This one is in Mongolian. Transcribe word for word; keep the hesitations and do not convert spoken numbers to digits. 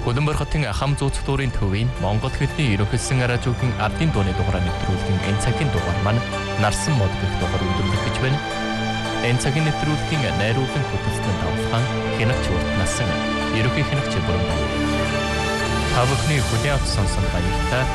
Хөлбөмбөр хотын хам зүүцэх дүүрийн төвийн Монгол хэлний ерөнхийлсөн радиогийн ардын дууны дугаараа нэвтрүүлгийн энэ цагийн дугаар маань нарсан мод гэх дугаар өндөрлөх гэж байна. Энэ цагийн нэвтрүүлгийн найруулан хөтөлсөн тавхан хянагч уртнасан ерөнхий хянагч бүрэн байна. Та бүхний хүлээн авсан сонсон баярлалаа.